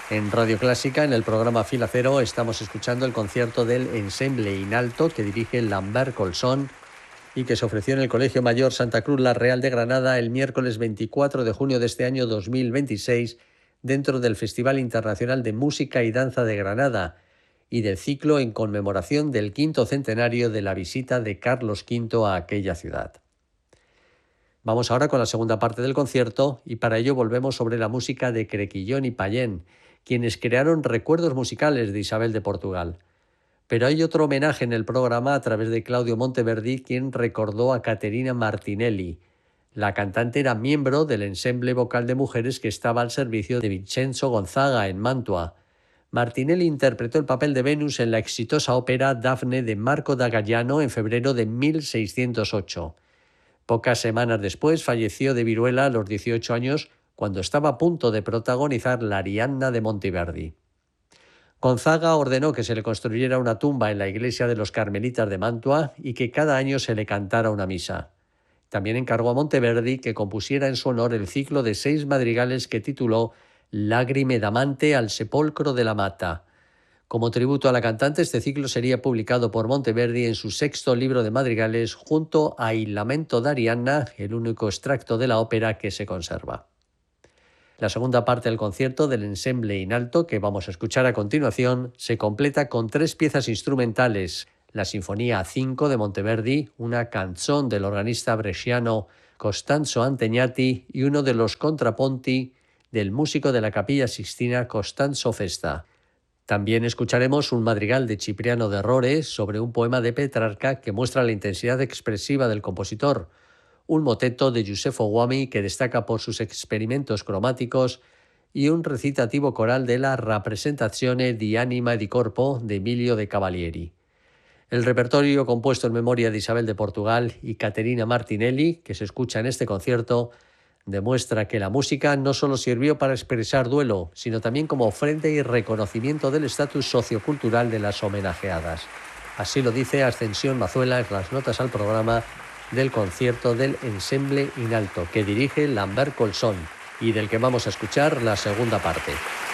En Radio Clásica, en el programa Fila Cero, estamos escuchando el concierto del Ensemble in Alto que dirige Lambert Colson y que se ofreció en el Colegio Mayor Santa Cruz La Real de Granada el miércoles 24 de junio de este año 2026 dentro del Festival Internacional de Música y Danza de Granada y del ciclo en conmemoración del 5º centenario de la visita de Carlos V a aquella ciudad. Vamos ahora con la segunda parte del concierto y para ello volvemos sobre la música de Crequillón y Payén, quienes crearon recuerdos musicales de Isabel de Portugal. Pero hay otro homenaje en el programa a través de Claudio Monteverdi, quien recordó a Caterina Martinelli. La cantante era miembro del ensemble vocal de mujeres que estaba al servicio de Vincenzo Gonzaga en Mantua. Martinelli interpretó el papel de Venus en la exitosa ópera Dafne de Marco da Gaiano en febrero de 1608. Pocas semanas después falleció de viruela a los 18 años cuando estaba a punto de protagonizar la Arianna de Monteverdi. Gonzaga ordenó que se le construyera una tumba en la iglesia de los Carmelitas de Mantua y que cada año se le cantara una misa. También encargó a Monteverdi que compusiera en su honor el ciclo de 6 madrigales que tituló Lagrime d'amante al sepolcro de la mata. Como tributo a la cantante, este ciclo sería publicado por Monteverdi en su 6º libro de madrigales junto a Il lamento d'Arianna, el único extracto de la ópera que se conserva. La segunda parte del concierto del Ensemble in Alto, que vamos a escuchar a continuación, se completa con 3 piezas instrumentales: la Sinfonía A5 de Monteverdi, una canzón del organista bresciano Costanzo Antegnati y uno de los contrapunti del músico de la Capilla Sixtina Costanzo Festa. También escucharemos un madrigal de Cipriano de Rore sobre un poema de Petrarca que muestra la intensidad expresiva del compositor, un moteto de Giuseppe Guami que destaca por sus experimentos cromáticos y un recitativo coral de la Rappresentazione di Anima e di Corpo de Emilio de Cavalieri. El repertorio compuesto en memoria de Isabel de Portugal y Caterina Martinelli, que se escucha en este concierto, demuestra que la música no solo sirvió para expresar duelo, sino también como ofrenda y reconocimiento del estatus sociocultural de las homenajeadas. Así lo dice Ascensión Mazuela en las notas al programa del concierto del Ensemble in Alto, que dirige Lambert Colson y del que vamos a escuchar la segunda parte.